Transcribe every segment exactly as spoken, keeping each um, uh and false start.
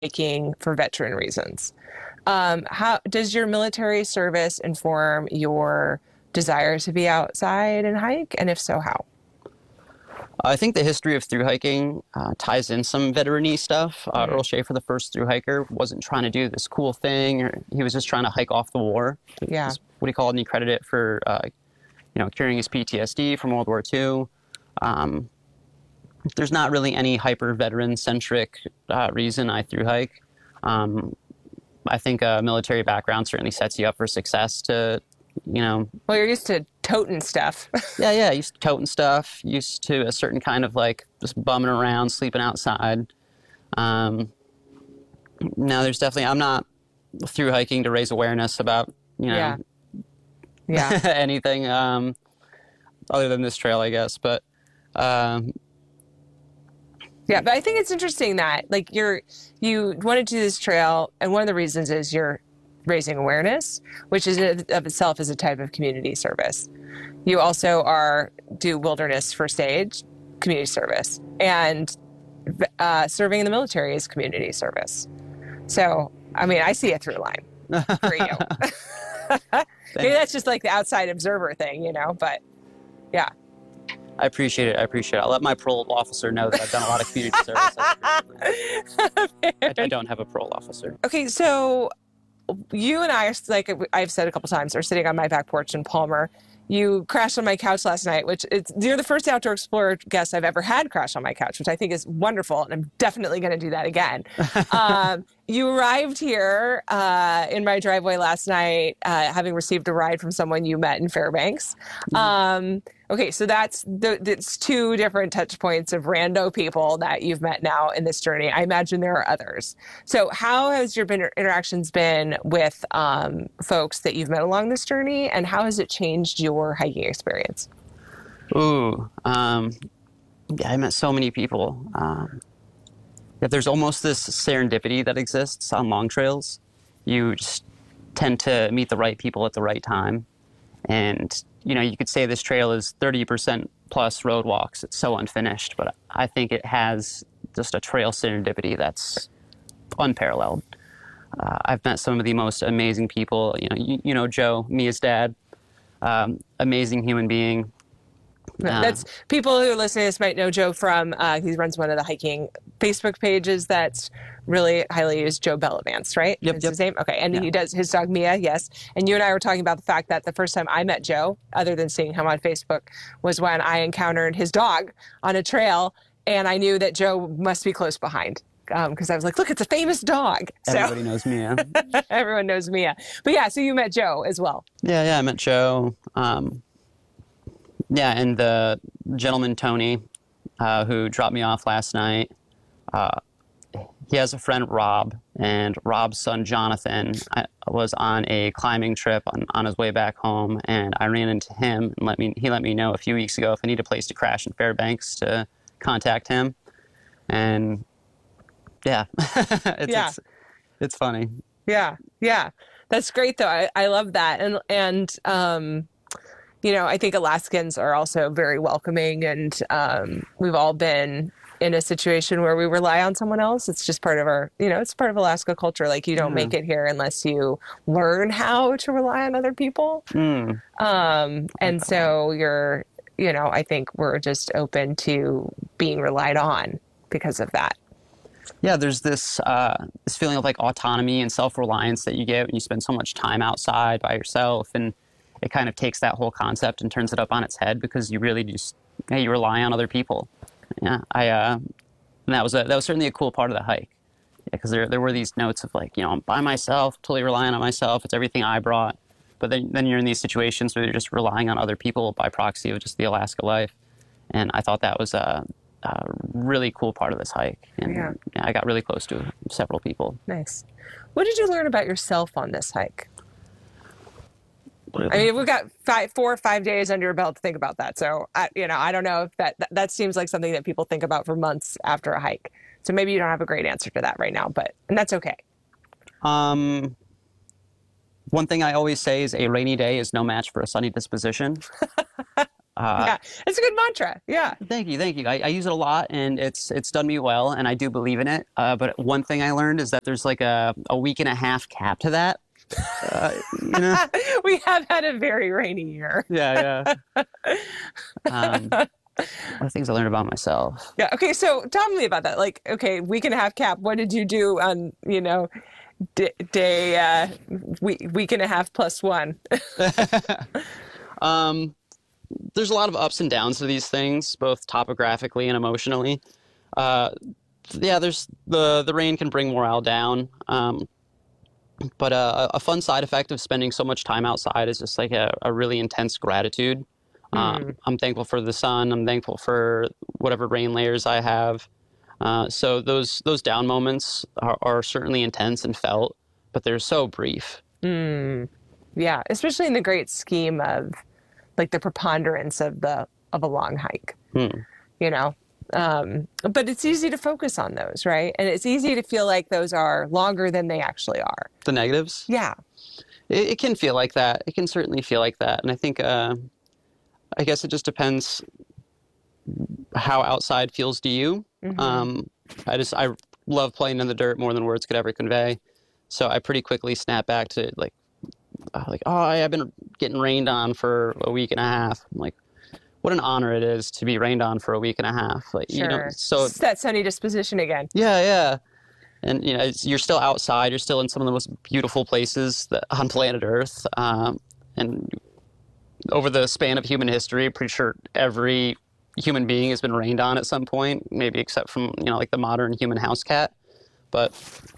hiking for veteran reasons. Um, how does your military service inform your desire to be outside and hike? And if so, how? I think the history of thru hiking uh, ties in some veteran-y stuff. Uh, Mm-hmm. Earl Schaefer, the first thru hiker, wasn't trying to do this cool thing. Or he was just trying to hike off the war. Yeah. That's what he called, and he credited it for, uh, you know, curing his P T S D from World War Two. Um, there's not really any hyper-veteran-centric uh, reason I thru hike. Um, I think a military background certainly sets you up for success to, you know. Well, you're used to toting stuff. Yeah, yeah, used to toting stuff, used to a certain kind of like just bumming around, sleeping outside. Um, now, there's definitely, I'm not through hiking to raise awareness about, you know, Yeah. Yeah. anything um, other than this trail, I guess. But um, Yeah, but I think it's interesting that like you're you wanted to do this trail, and one of the reasons is you're raising awareness, which is of itself is a type of community service. You also are do wilderness first aid community service, and uh, serving in the military is community service. So, I mean, I see a through line for you. Maybe that's just like the outside observer thing, you know, but yeah. I appreciate it. I appreciate it. I'll let my parole officer know that I've done a lot of community service. I, I don't have a parole officer. Okay, so you and I are, like I've said a couple times, are sitting on my back porch in Palmer. You crashed on my couch last night, which it's, you're the first Outdoor Explorer guest I've ever had crash on my couch, which I think is wonderful, and I'm definitely going to do that again. um, you arrived here uh, in my driveway last night, uh, having received a ride from someone you met in Fairbanks. Mm-hmm. Um, okay, so that's the, that's two different touch points of rando people that you've met now in this journey. I imagine there are others. So how has your been, interactions been with um, folks that you've met along this journey, and how has it changed your hiking experience? Ooh, um, yeah, I met so many people. Um, yeah, there's almost this serendipity that exists on long trails. You just tend to meet the right people at the right time. And, you know, you could say this trail is thirty percent plus road walks. It's so unfinished, but I think it has just a trail serendipity that's unparalleled. Uh, I've met some of the most amazing people. You know, you, you know Joe, Mia's dad, um, amazing human being. Uh, That's people who are listening to this might know Joe from, uh, he runs one of the hiking Facebook pages that's really highly used, Joe Bellavance, right? Yep, Is yep. his name? Okay. And Yeah. he does his dog Mia, yes. And you and I were talking about the fact that the first time I met Joe, other than seeing him on Facebook, was when I encountered his dog on a trail, and I knew that Joe must be close behind. Because um, I was like, look, it's a famous dog. Everybody so, knows Mia. Everyone knows Mia. But yeah, so you met Joe as well. Yeah, yeah, I met Joe. Um, yeah, and the gentleman, Tony, uh, who dropped me off last night, uh, he has a friend, Rob, and Rob's son, Jonathan, I, was on a climbing trip on, on his way back home, and I ran into him, and let me he let me know a few weeks ago if I need a place to crash in Fairbanks to contact him. And yeah, it's, Yeah. it's it's funny. Yeah, yeah, that's great though. I, I love that, and and um, you know, I think Alaskans are also very welcoming, and um, we've all been in a situation where we rely on someone else. It's just part of our, you know, it's part of Alaska culture. Like you don't Yeah. make it here unless you learn how to rely on other people. Mm. Um, and so you're, you know, I think we're just open to being relied on because of that. Yeah, there's this uh, this feeling of like autonomy and self-reliance that you get when you spend so much time outside by yourself, and it kind of takes that whole concept and turns it up on its head because you really just yeah, you rely on other people. Yeah, I uh, and that was a, that was certainly a cool part of the hike. Yeah, because there there were these notes of like, you know, I'm by myself, totally relying on myself. It's everything I brought. But then then you're in these situations where you're just relying on other people by proxy of just the Alaska life. And I thought that was a, a really cool part of this hike. And Yeah. yeah, I got really close to several people. Nice. What did you learn about yourself on this hike? I mean, we've got five, four or five days under your belt to think about that. So, I, you know, I don't know if that, that, that seems like something that people think about for months after a hike. So maybe you don't have a great answer to that right now, but, and that's okay. Um, one thing I always say is a rainy day is no match for a sunny disposition. Uh, Yeah, it's a good mantra. Yeah. Thank you, thank you. I, I use it a lot, and it's it's done me well, and I do believe in it. Uh, but one thing I learned is that there's like a, a week and a half cap to that. Uh, you know? We have had a very rainy year. Yeah, yeah. Um, one of the things I learned about myself. Yeah. Okay. So tell me about that. Like, okay, week and a half cap. What did you do on, you know, d- day, uh, week, week and a half plus one? um, there's a lot of ups and downs to these things, both topographically and emotionally. Uh, yeah, there's the the rain can bring morale down. Um, but uh, a fun side effect of spending so much time outside is just like a, a really intense gratitude. Um, Mm. I'm thankful for the sun. I'm thankful for whatever rain layers I have. Uh, so those those down moments are, are certainly intense and felt, but they're so brief. Mm. Yeah. Especially in the great scheme of like the preponderance of the, of a long hike, Hmm. you know? Um, but it's easy to focus on those, right? And it's easy to feel like those are longer than they actually are. The negatives? Yeah. It, it can feel like that. It can certainly feel like that. And I think, uh, I guess it just depends how outside feels to you. Mm-hmm. Um, I just, I love playing in the dirt more than words could ever convey. So I pretty quickly snap back to like, uh, like, oh, I- I've been getting rained on for a week and a half. I'm like, what an honor it is to be rained on for a week and a half. Like, Sure. you know, so It's that sunny disposition again. yeah, yeah. And, you know, it's, you're still outside. You're still in some of the most beautiful places that, on planet Earth. Um, and over the span of human history, pretty sure every human being has been rained on at some point, maybe except from, you know, like the modern human house cat. But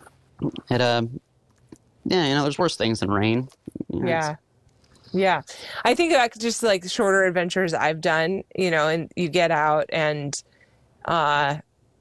it, uh, yeah, you know, there's worse things than rain. You know, Yeah. it's- Yeah. I think like just like shorter adventures I've done, you know, and you get out and uh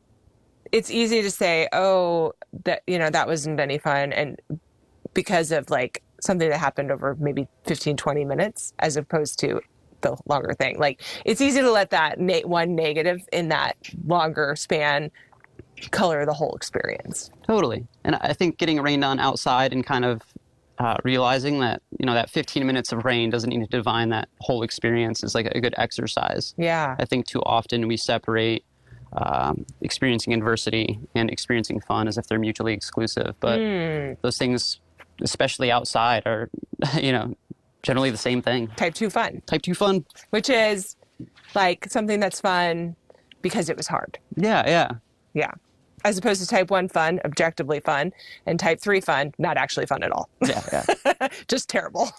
it's easy to say, oh, that, you know, that wasn't any fun. And because of like something that happened over maybe fifteen, twenty minutes, as opposed to the longer thing. Like it's easy to let that na- one negative in that longer span color the whole experience. Totally. And I think getting rained on outside and kind of uh, realizing that, you know, that fifteen minutes of rain doesn't need to define that whole experience is like a good exercise. Yeah. I think too often we separate um, experiencing adversity and experiencing fun as if they're mutually exclusive. But Mm. those things, especially outside, are, you know, generally the same thing. Type two fun, Type two fun. which is like something that's fun because it was hard. Yeah, yeah. Yeah. As opposed to type one fun, objectively fun, and type three fun, not actually fun at all. Yeah, yeah. Just terrible.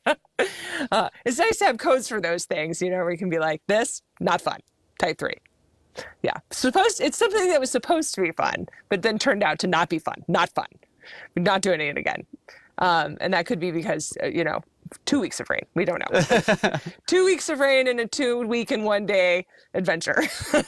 uh, it's nice to have codes for those things, you know, where you can be like, this, not fun. Type three. Yeah. Supposed, it's something that was supposed to be fun, but then turned out to not be fun. Not fun. We're not doing it again. Um, and that could be because, uh, you know, two weeks of rain. We don't know. Two weeks of rain and a two week and one day adventure.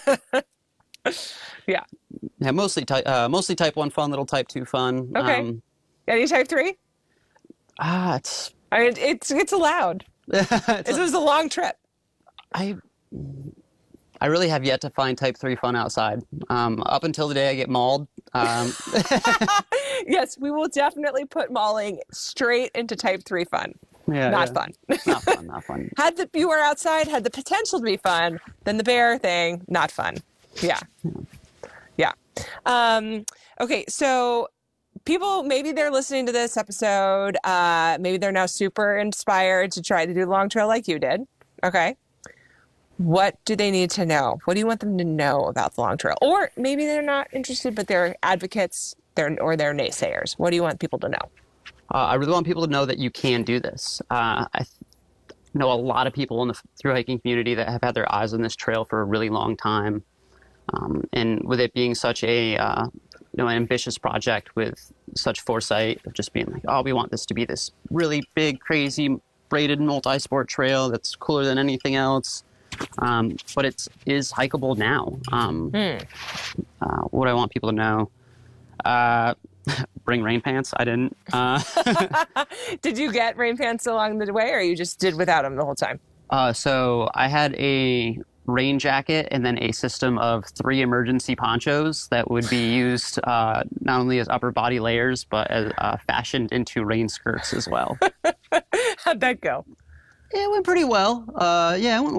Yeah. Yeah, mostly type, uh, mostly type one fun, little type two fun. Okay. Um, Any type three? ah, it's, I mean, it's it's allowed. it's This was a long trip. I I really have yet to find type three fun outside. Um, up until the day I get mauled. Um, Yes, we will definitely put mauling straight into type three fun. yeah, Not yeah. fun. Not fun, not fun. Had the you were outside, had the potential to be fun, then the bear thing, not fun. Yeah. Yeah. Um, okay, so people, maybe they're listening to this episode. Uh, maybe they're now super inspired to try to do long trail like you did. Okay. What do they need to know? What do you want them to know about the long trail? Or maybe they're not interested, but they're advocates they're, or they're naysayers. What do you want people to know? Uh, I really want people to know that you can do this. Uh, I th- know a lot of people in the thru hiking community that have had their eyes on this trail for a really long time. Um, and with it being such a uh, you know, an ambitious project with such foresight of just being like, oh, we want this to be this really big, crazy, braided multi-sport trail that's cooler than anything else. Um, but it is hikeable now. Um, Hmm. uh, what I want people to know, uh, bring rain pants. I didn't. Uh, Did you get rain pants along the way, or you just did without them the whole time? uh, so I had a rain jacket and then a system of three emergency ponchos that would be used uh, not only as upper body layers, but as uh, fashioned into rain skirts as well. How'd that go? It went pretty well. Uh, yeah, it went well.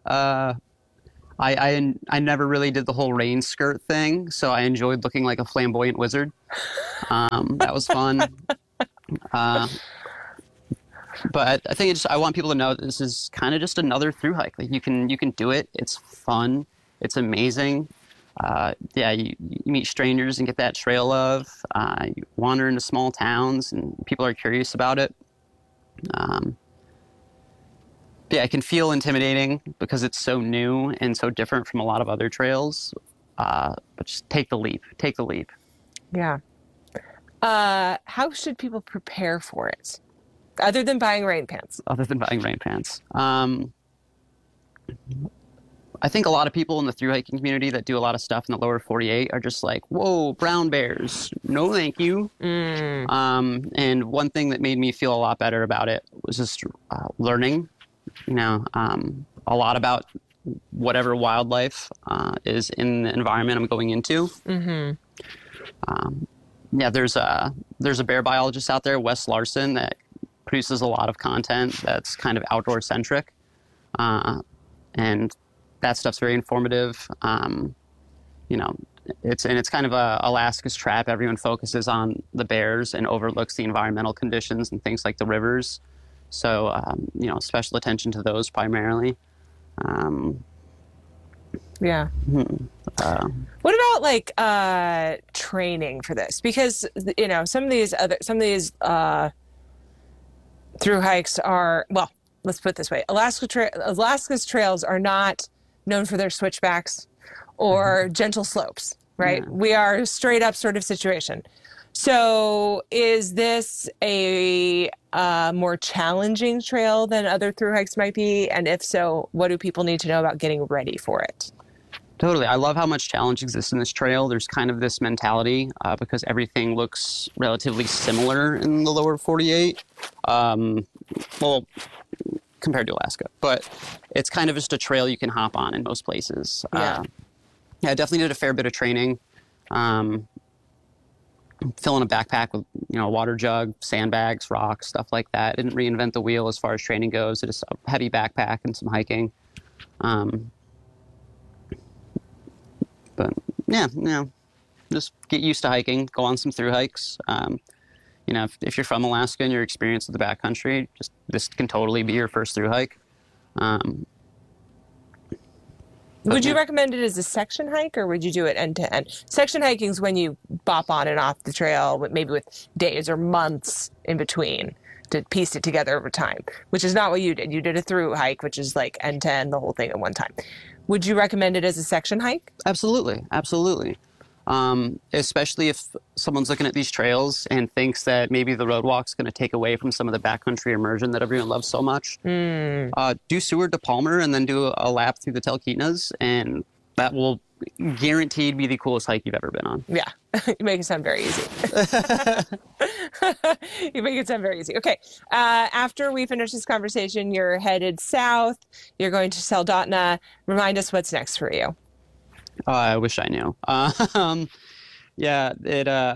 Uh, I, I I never really did the whole rain skirt thing, so I enjoyed looking like a flamboyant wizard. Um, that was fun. Uh, but I think it's, I want people to know that this is kind of just another thru hike. Like you can you can do it. It's fun. It's amazing. Uh, yeah, you, you meet strangers and get that trail love. Uh, you wander into small towns and people are curious about it. Um, yeah, it can feel intimidating because it's so new and so different from a lot of other trails. Uh, but just take the leap. Take the leap. Yeah. Uh, how should people prepare for it, other than buying rain pants? Other than buying rain pants. Um, I think a lot of people in the thru hiking community that do a lot of stuff in the lower forty-eight are just like, whoa, brown bears. No, thank you. Mm. Um, and one thing that made me feel a lot better about it was just uh, learning, you know, um, a lot about whatever wildlife uh, is in the environment I'm going into. Mm-hmm. Um, yeah, there's a, there's a bear biologist out there, Wes Larson, that produces a lot of content that's kind of outdoor centric. Uh, and that stuff's very informative. Um, you know, it's and it's kind of a Alaska's trap. Everyone focuses on the bears and overlooks the environmental conditions and things like the rivers. So, um, you know, special attention to those primarily. Um, yeah. hmm, uh, What about like uh, training for this? Because you know, some of these other some of these uh, thru hikes are well. Let's put it this way: Alaska tra- Alaska's trails are not known for their switchbacks or mm-hmm. gentle slopes, right? Yeah. We are a straight up sort of situation. So is this a uh, more challenging trail than other thru hikes might be? And if so, what do people need to know about getting ready for it? Totally. I love how much challenge exists in this trail. There's kind of this mentality uh, because everything looks relatively similar in the lower forty-eight. Um, well, compared to Alaska, but it's kind of just a trail you can hop on in most places. Yeah. Uh, yeah, I definitely did a fair bit of training. Um, filling a backpack with, you know, a water jug, sandbags, rocks, stuff like that. Didn't reinvent the wheel as far as training goes. Just a heavy backpack and some hiking. Um, but yeah, you know, just get used to hiking, go on some thru hikes. Um, You know, if, if you're from Alaska and you're experienced with the backcountry, just this can totally be your first thru hike. Um, would you yeah. recommend it as a section hike, or would you do it end to end? Section hiking is when you bop on and off the trail, maybe with days or months in between to piece it together over time, which is not what you did. You did a thru hike, which is like end to end, the whole thing at one time. Would you recommend it as a section hike? Absolutely, absolutely. Um, especially if someone's looking at these trails and thinks that maybe the road walk's going to take away from some of the backcountry immersion that everyone loves so much. Mm. Uh, do Seward to Palmer and then do a lap through the Talkeetnas, and that will guaranteed be the coolest hike you've ever been on. Yeah, you make it sound very easy. You make it sound very easy. Okay, uh, after we finish this conversation, you're headed south. You're going to Soldotna. Remind us what's next for you. Oh, I wish I knew. Uh, um, yeah, it, uh,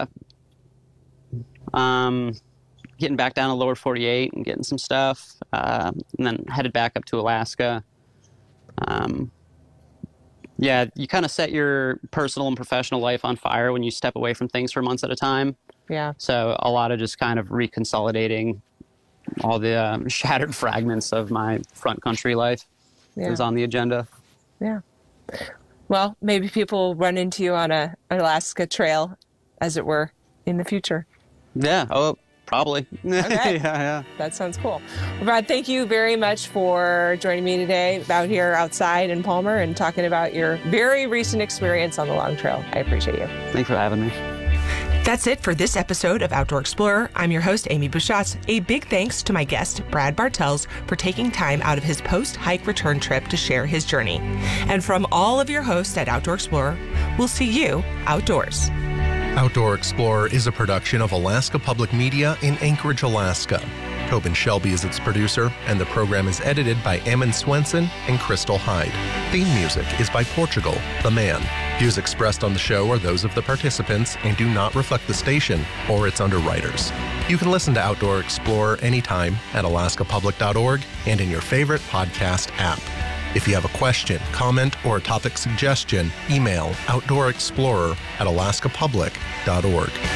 um, getting back down to lower forty-eight and getting some stuff, uh, and then headed back up to Alaska. Um, yeah, you kind of set your personal and professional life on fire when you step away from things for months at a time. Yeah. So a lot of just kind of reconsolidating all the um, shattered fragments of my front country life yeah. is on the agenda. Yeah. Well, maybe people will run into you on a Alaska trail, as it were, in the future. Yeah. Oh, probably. Okay. yeah, yeah. That sounds cool. Well, Brad, thank you very much for joining me today out here outside in Palmer and talking about your very recent experience on the Long Trail. I appreciate you. Thanks for having me. That's it for this episode of Outdoor Explorer. I'm your host, Amy Busschots. A big thanks to my guest, Brad Bartels, for taking time out of his post-hike return trip to share his journey. And from all of your hosts at Outdoor Explorer, we'll see you outdoors. Outdoor Explorer is a production of Alaska Public Media in Anchorage, Alaska. Tobin Shelby is its producer, and the program is edited by Eamon Swenson and Crystal Hyde. Theme music is by Portugal, The Man. Views expressed on the show are those of the participants and do not reflect the station or its underwriters. You can listen to Outdoor Explorer anytime at alaska public dot org and in your favorite podcast app. If you have a question, comment, or a topic suggestion, email outdoor explorer at alaska public dot org.